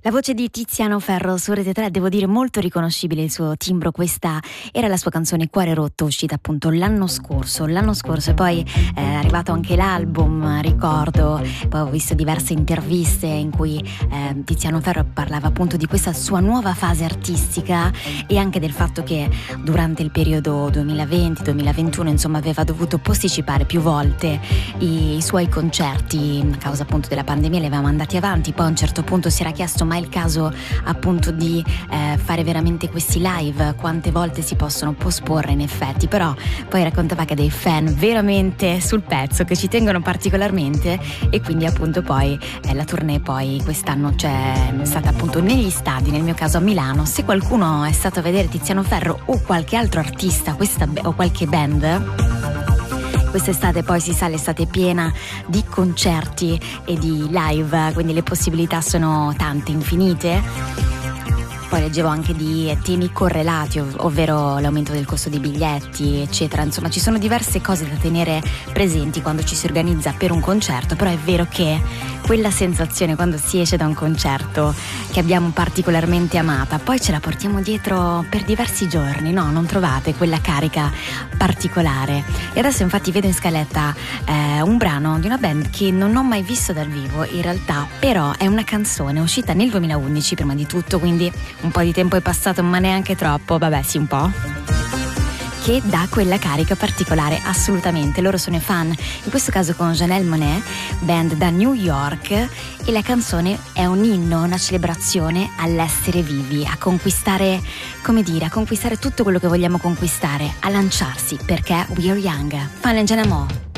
La voce di Tiziano Ferro su Rete 3, devo dire molto riconoscibile il suo timbro. Questa era la sua canzone Cuore Rotto, uscita appunto l'anno scorso e poi è arrivato anche l'album, ricordo. Poi ho visto diverse interviste in cui Tiziano Ferro parlava appunto di questa sua nuova fase artistica e anche del fatto che durante il periodo 2020-2021 insomma aveva dovuto posticipare più volte i suoi concerti a causa appunto della pandemia, li aveva mandati avanti. Poi a un certo punto si era chiesto: ma è il caso appunto di fare veramente questi live? Quante volte si possono posporre in effetti? Però poi raccontava che ha dei fan veramente sul pezzo che ci tengono particolarmente, e quindi appunto poi la tournée poi quest'anno c'è stata appunto negli stadi, nel mio caso a Milano. Se qualcuno è stato a vedere Tiziano Ferro o qualche altro artista o qualche band, quest'estate poi si sa, l'estate è piena di concerti e di live, quindi le possibilità sono tante, infinite. Poi leggevo anche di temi correlati, ovvero l'aumento del costo dei biglietti, eccetera. Insomma, ci sono diverse cose da tenere presenti quando ci si organizza per un concerto, però è vero che quella sensazione quando si esce da un concerto che abbiamo particolarmente amata, poi ce la portiamo dietro per diversi giorni, no? Non trovate quella carica particolare? E adesso infatti vedo in scaletta un brano di una band che non ho mai visto dal vivo in realtà, però è una canzone uscita nel 2011 prima di tutto, quindi un po' di tempo è passato, ma neanche troppo, vabbè sì, un po', che dà quella carica particolare, assolutamente. Loro sono i fan, in questo caso con Janelle Monáe, band da New York, e la canzone è un inno, una celebrazione all'essere vivi, a conquistare, come dire, a conquistare tutto quello che vogliamo conquistare, a lanciarsi, perché we are young. Fan and Janelle Monáe.